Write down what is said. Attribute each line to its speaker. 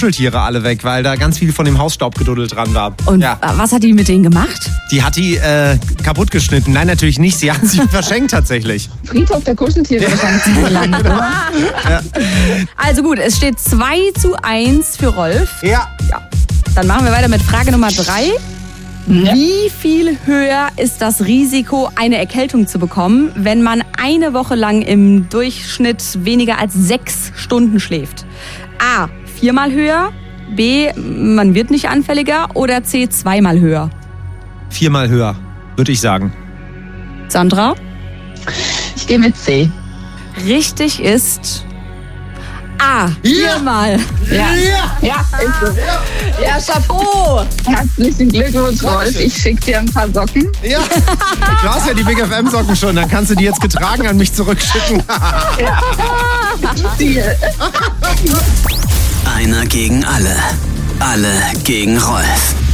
Speaker 1: Kuscheltiere alle weg, weil da ganz viel von dem Hausstaubgeduddel dran war.
Speaker 2: Und was hat die mit denen gemacht?
Speaker 1: Die hat die kaputt geschnitten. Nein, natürlich nicht. Sie hat sie verschenkt tatsächlich.
Speaker 3: Friedhof der Kuscheltiere wahrscheinlich gelandet, oder?
Speaker 1: Ja.
Speaker 2: Also gut, es steht 2:1 für Rolf.
Speaker 1: Ja.
Speaker 2: Dann machen wir weiter mit Frage Nummer 3. Wie viel höher ist das Risiko, eine Erkältung zu bekommen, wenn man eine Woche lang im Durchschnitt weniger als 6 Stunden schläft? A, 4-mal höher, B, man wird nicht anfälliger oder C, 2-mal höher?
Speaker 1: 4-mal höher, würde ich sagen.
Speaker 2: Sandra?
Speaker 3: Ich gehe mit C.
Speaker 2: Richtig ist A, 4-mal.
Speaker 3: Ja, ist so.
Speaker 2: Ja, Chapeau.
Speaker 3: Herzlichen Glückwunsch, Rolf. Ich schicke dir ein paar Socken.
Speaker 1: Ja, du hast ja die Big FM Socken schon, dann kannst du die jetzt getragen an mich zurückschicken.
Speaker 4: Einer gegen alle. Alle gegen Rolf.